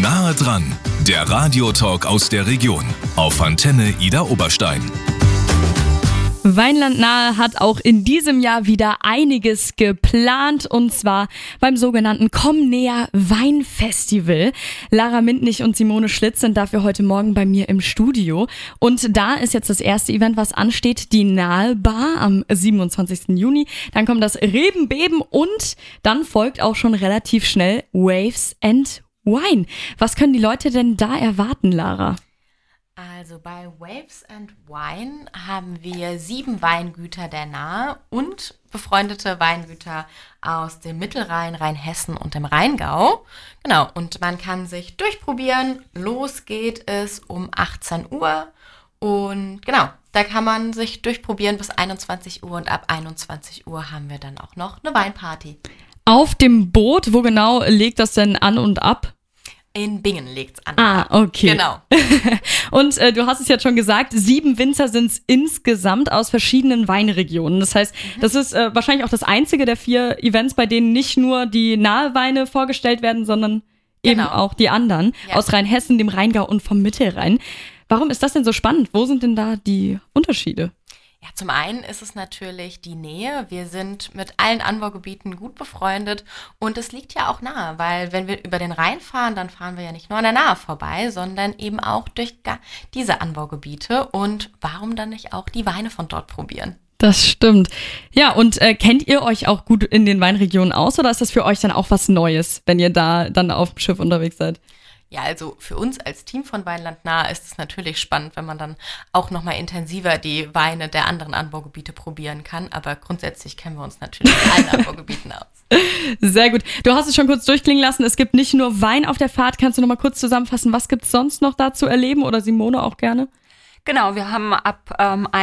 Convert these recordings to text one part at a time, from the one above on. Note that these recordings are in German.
Nahe dran, der Radiotalk aus der Region auf Antenne Idar Oberstein. Weinland Nahe hat auch in diesem Jahr wieder einiges geplant, und zwar beim sogenannten Komm näher Weinfestival. Lara Mintnich und Simone Schlitz sind dafür heute Morgen bei mir im Studio. Und da ist jetzt das erste Event, was ansteht, die Nahe Bar am 27. Juni. Dann kommt das Rebenbeben und dann folgt auch schon relativ schnell Waves and Wine. Was können die Leute denn da erwarten, Lara? Also bei Waves and Wine haben wir 7 Weingüter der Nahe und befreundete Weingüter aus dem Mittelrhein, Rheinhessen und dem Rheingau. Genau, und man kann sich durchprobieren. Los geht es um 18 Uhr und genau, da kann man sich durchprobieren bis 21 Uhr und ab 21 Uhr haben wir dann auch noch eine Weinparty. Auf dem Boot, wo genau legt das denn an und ab? In Bingen legt's an. Ah, okay. Genau. Und du hast es jetzt schon gesagt, 7 Winzer sind es insgesamt aus verschiedenen Weinregionen. Das heißt, das ist wahrscheinlich auch das einzige der 4 Events, bei denen nicht nur die Nahe Weine vorgestellt werden, sondern eben auch die anderen aus Rheinhessen, dem Rheingau und vom Mittelrhein. Warum ist das denn so spannend? Wo sind denn da die Unterschiede? Ja, zum einen ist es natürlich die Nähe. Wir sind mit allen Anbaugebieten gut befreundet und es liegt ja auch nahe, weil wenn wir über den Rhein fahren, dann fahren wir ja nicht nur an der Nahe vorbei, sondern eben auch durch diese Anbaugebiete. Und warum dann nicht auch die Weine von dort probieren? Das stimmt. Ja, und kennt ihr euch auch gut in den Weinregionen aus oder ist das für euch dann auch was Neues, wenn ihr da dann auf dem Schiff unterwegs seid? Ja, also für uns als Team von Weinland Nahe ist es natürlich spannend, wenn man dann auch nochmal intensiver die Weine der anderen Anbaugebiete probieren kann. Aber grundsätzlich kennen wir uns natürlich in allen Anbaugebieten aus. Sehr gut. Du hast es schon kurz durchklingen lassen. Es gibt nicht nur Wein auf der Fahrt. Kannst du nochmal kurz zusammenfassen, was gibt es sonst noch da zu erleben? Oder Simone auch gerne? Genau, wir haben ab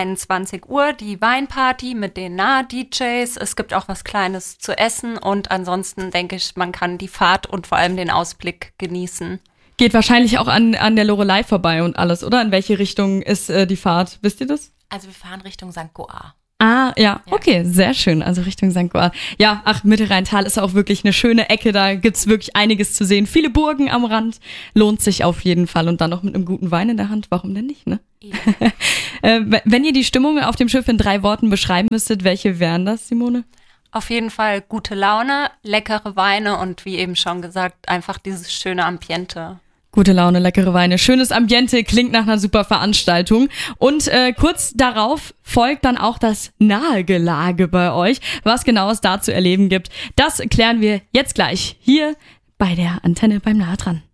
21 Uhr die Weinparty mit den Nahe-DJs. Es gibt auch was Kleines zu essen und ansonsten denke ich, man kann die Fahrt und vor allem den Ausblick genießen. Geht wahrscheinlich auch an der Loreley vorbei und alles, oder? In welche Richtung ist die Fahrt? Wisst ihr das? Also wir fahren Richtung St. Goar. Ah, ja, okay, sehr schön. Also Richtung St. Goar. Ja, Mittelrheintal ist auch wirklich eine schöne Ecke. Da gibt's wirklich einiges zu sehen. Viele Burgen am Rand. Lohnt sich auf jeden Fall. Und dann noch mit einem guten Wein in der Hand. Warum denn nicht, ne? Ja. Wenn ihr die Stimmung auf dem Schiff in 3 Worten beschreiben müsstet, welche wären das, Simone? Auf jeden Fall gute Laune, leckere Weine und wie eben schon gesagt, einfach dieses schöne Ambiente. Gute Laune, leckere Weine, schönes Ambiente, klingt nach einer super Veranstaltung. Und kurz darauf folgt dann auch das Nahegelage bei euch. Was genau es da zu erleben gibt, das klären wir jetzt gleich hier bei der Antenne beim Nahe dran.